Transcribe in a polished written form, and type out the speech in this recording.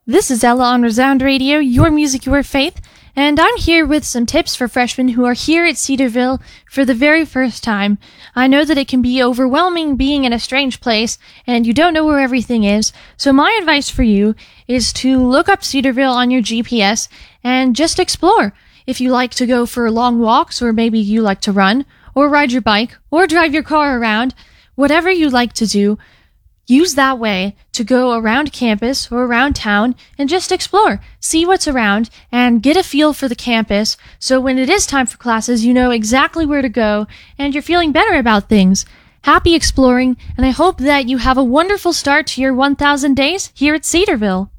This is Ella on Resound Radio, your music, your faith, and I'm here with some tips for freshmen who are here at Cedarville for the very first time. I know that it can be overwhelming being in a strange place, and you don't know where everything is, so my advice for you is to look up Cedarville on your GPS and just explore. If you like to go for long walks, or maybe you like to run, or ride your bike, or drive your car around, whatever you like to do, use that way to go around campus or around town and just explore, see what's around, and get a feel for the campus so when it is time for classes, you know exactly where to go and you're feeling better about things. Happy exploring, and I hope that you have a wonderful start to your 1,000 days here at Cedarville.